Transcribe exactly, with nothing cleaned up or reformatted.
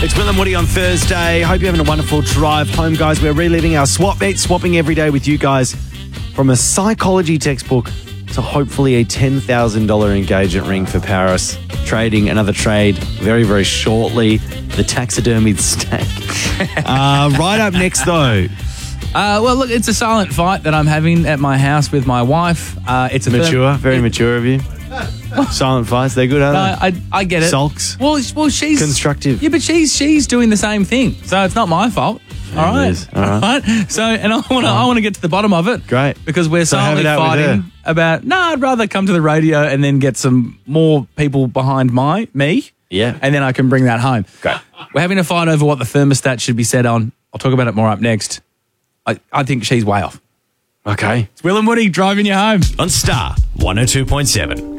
It's Will and Woody on Thursday. Hope you're having a wonderful drive home, guys. We're reliving our swap meet, swapping every day with you guys from a psychology textbook to hopefully a ten thousand dollars engagement ring for Paris. Trading another trade very, very shortly. The taxidermied steak. uh, right up next, though. Uh, well, look, it's a silent fight that I'm having at my house with my wife. Uh, it's a Mature, firm- very it- mature of you. Silent fights, they're good, aren't No, they? I, I get it. Sulks. Well, sh- well, she's Constructive. Yeah, but she's she's doing the same thing, so it's not my fault. All it right, is. All right. So, and I want to I want to get to the bottom of it. Great. because we're So have silently it out with fighting her. about. No, I'd rather come to the radio and then get some more people behind my me. Yeah. and then I can bring that home. Great. We're having a fight over what the thermostat should be set on. I'll talk about it more up next. I, I think she's way off. Okay. It's Will and Woody driving you home. On Star one oh two point seven.